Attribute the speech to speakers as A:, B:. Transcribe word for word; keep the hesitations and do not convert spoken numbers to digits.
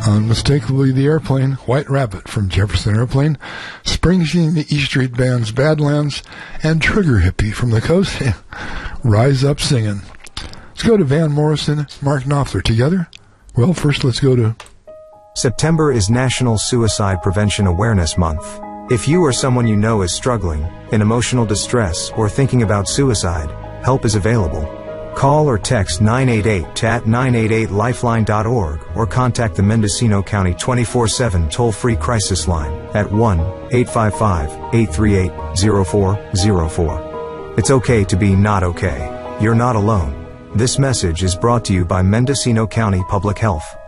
A: Unmistakably the airplane, White Rabbit from Jefferson Airplane, Springsteen, the E Street Band's Badlands, and Trigger Hippie from the Coast, Rise Up Singing. Let's go to Van Morrison, Mark Knopfler together. Well, first let's go to...
B: September is National Suicide Prevention Awareness Month. If you or someone you know is struggling, in emotional distress, or thinking about suicide, help is available. Call or text nine eight eight at nine eight eight lifeline dot org or contact the Mendocino County twenty-four seven toll-free crisis line at one eight five five, eight three eight, zero four zero four. It's okay to be not okay. You're not alone. This message is brought to you by Mendocino County Public Health.